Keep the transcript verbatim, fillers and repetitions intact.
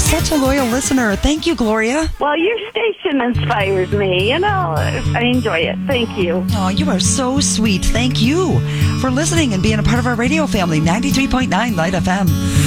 such a loyal listener. Thank you, Gloria. Well, your station inspires me. You know, I enjoy it. Thank you. Oh, you are so sweet. Thank you for listening and being a part of our radio family. ninety-three point nine Light F M.